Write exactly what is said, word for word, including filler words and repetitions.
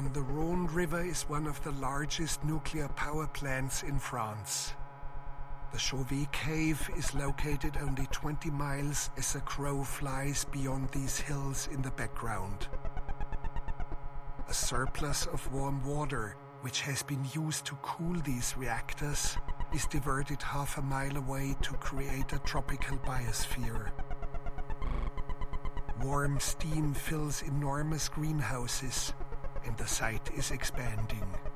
on the Rhône River is one of the largest nuclear power plants in France. The Chauvet Cave is located only twenty miles as a crow flies beyond these hills in the background. A surplus of warm water, which has been used to cool these reactors, is diverted half a mile away to create a tropical biosphere. Warm steam fills enormous greenhouses, and the site is expanding.